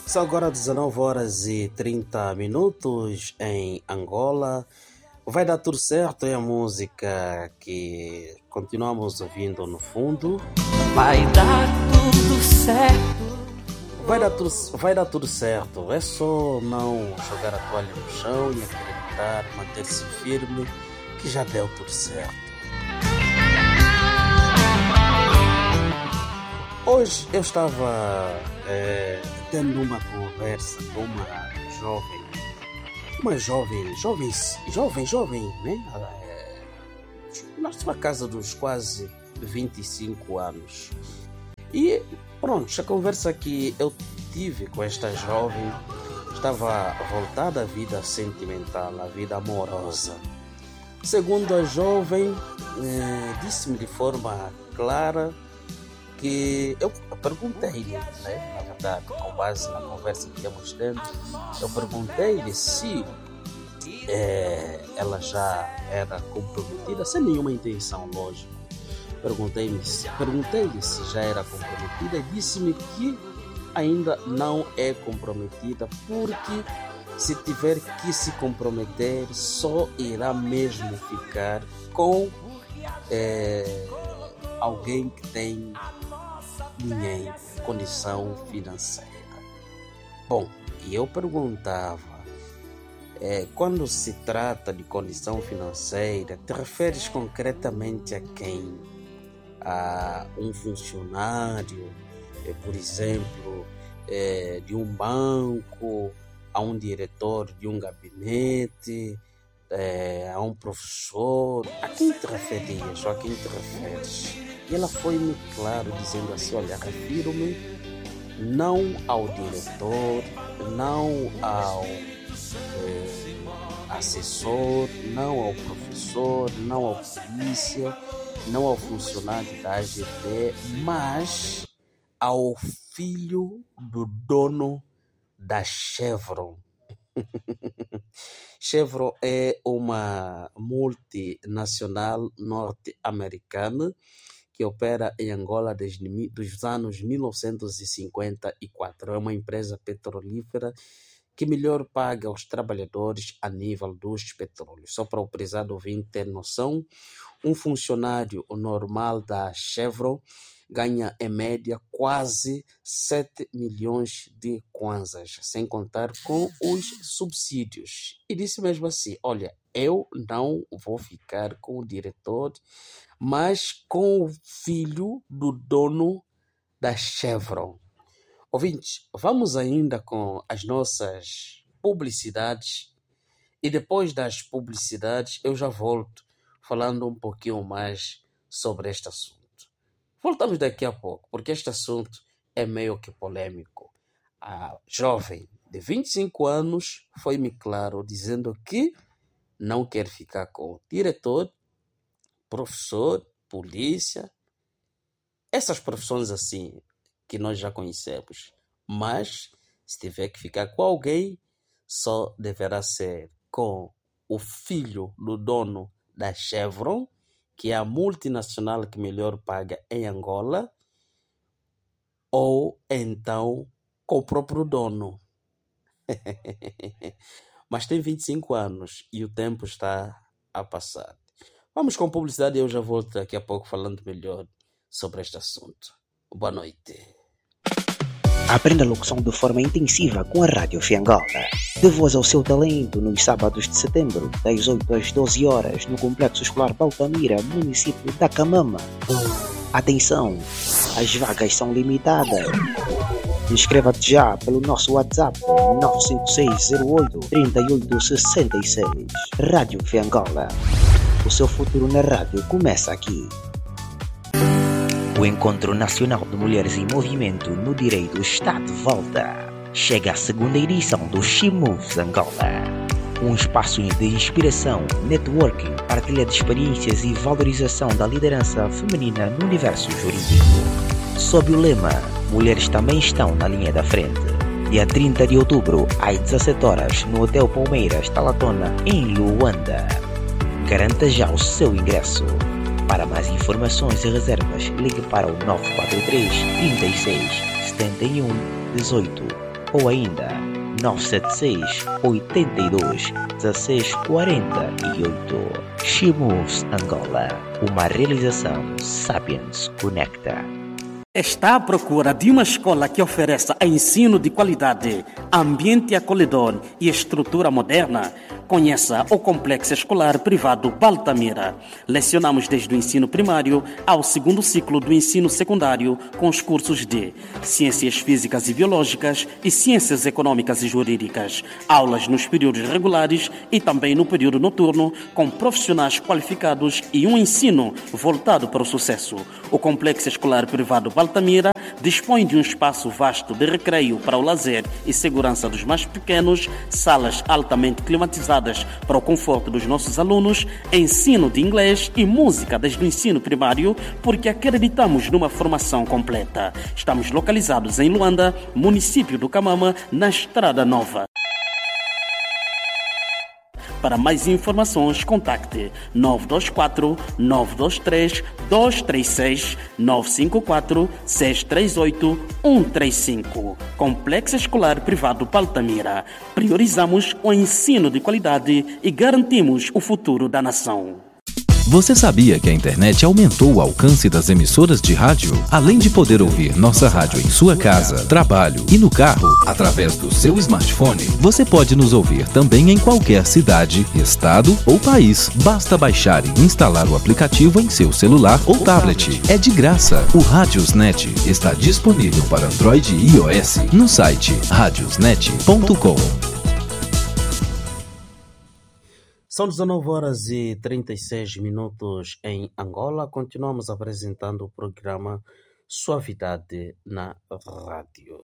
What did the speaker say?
São agora 19 horas e 30 minutos em Angola. Vai dar tudo certo, é a música que continuamos ouvindo no fundo. Vai dar tudo certo. Vai dar tudo certo. É só não jogar a toalha no chão e acreditar, manter-se firme, que já deu tudo certo. Hoje eu estava tendo uma conversa com uma jovem, né? Na sua casa dos quase 25 anos. E pronto, a conversa que eu tive com esta jovem estava voltada à vida sentimental, à vida amorosa. Segundo a jovem, disse-me de forma clara que eu perguntei-lhe, né, na verdade, com base na conversa que temos tendo, eu perguntei-lhe se ela já era comprometida, sem nenhuma intenção, lógico. Perguntei-lhe se já era comprometida e disse-me que ainda não é comprometida, porque se tiver que se comprometer, só irá mesmo ficar com alguém que tem dinheiro, condição financeira. Bom, e eu perguntava, quando se trata de condição financeira, te referes concretamente a quem? A um funcionário, por exemplo, de um banco, a um diretor de um gabinete, a um professor? A quem te referias ou a quem te referes? E ela foi-me claro, dizendo assim: olha, refiro-me não ao diretor, não ao assessor, não ao professor, não ao polícia, não ao funcionário da AGT, mas ao filho do dono da Chevron. Chevron é uma multinacional norte-americana que opera em Angola desde os anos 1954. É uma empresa petrolífera que melhor paga aos trabalhadores a nível dos petróleos. Só para o prezado ouvinte ter noção, um funcionário normal da Chevron ganha em média quase 7 milhões de kwanzas, sem contar com os subsídios. E disse mesmo assim: olha, eu não vou ficar com o diretor, mas com o filho do dono da Chevron. Ouvintes, vamos ainda com as nossas publicidades e depois das publicidades eu já volto falando um pouquinho mais sobre este assunto. Voltamos daqui a pouco, porque este assunto é meio que polêmico. A jovem de 25 anos foi-me claro dizendo que não quer ficar com o diretor, professor, polícia, essas profissões assim que nós já conhecemos. Mas se tiver que ficar com alguém, só deverá ser com o filho do dono da Chevron, que é a multinacional que melhor paga em Angola, ou então com o próprio dono. Mas tem 25 anos e o tempo está a passar. Vamos com publicidade e eu já volto daqui a pouco falando melhor sobre este assunto. Boa noite. Aprenda a locução de forma intensiva com a Rádio Fiangola. Dê voz ao seu talento nos sábados de setembro, das 8 às 12 horas, no Complexo Escolar Baltamira, município da Camama. Atenção, as vagas são limitadas. Inscreva-te já pelo nosso WhatsApp 95608-3866. Rádio Fiangola. O seu futuro na rádio começa aqui. O Encontro Nacional de Mulheres em Movimento no Direito está de volta. Chega a segunda edição do She Moves Angola. Um espaço de inspiração, networking, partilha de experiências e valorização da liderança feminina no universo jurídico. Sob o lema Mulheres também estão na linha da frente. Dia 30 de outubro, às 17 horas, no Hotel Palmeiras, Talatona, em Luanda. Garanta já o seu ingresso. Para mais informações e reservas, ligue para o 943 36 71 18. ou ainda 976 82 16 48. Chimus Angola, uma realização Sapiens Conecta. Está à procura de uma escola que ofereça ensino de qualidade, ambiente acolhedor e estrutura moderna? Conheça o Complexo Escolar Privado Baltamira. Lecionamos desde o ensino primário ao segundo ciclo do ensino secundário com os cursos de Ciências Físicas e Biológicas e Ciências Econômicas e Jurídicas. Aulas nos períodos regulares e também no período noturno com profissionais qualificados e um ensino voltado para o sucesso. O Complexo Escolar Privado Baltamira dispõe de um espaço vasto de recreio para o lazer e segurança dos mais pequenos, salas altamente climatizadas para o conforto dos nossos alunos, ensino de inglês e música desde o ensino primário, porque acreditamos numa formação completa. Estamos localizados em Luanda, município do Camama, na Estrada Nova. Para mais informações, contacte 924 923 236 954 638 135. Complexo Escolar Privado Baltamira. Priorizamos o ensino de qualidade e garantimos o futuro da nação. Você sabia que a internet aumentou o alcance das emissoras de rádio? Além de poder ouvir nossa rádio em sua casa, trabalho e no carro, através do seu smartphone, você pode nos ouvir também em qualquer cidade, estado ou país. Basta baixar e instalar o aplicativo em seu celular ou tablet. É de graça. O Radiosnet está disponível para Android e iOS no site radiosnet.com. São 19h36 em Angola. Continuamos apresentando o programa Suavidade na Rádio.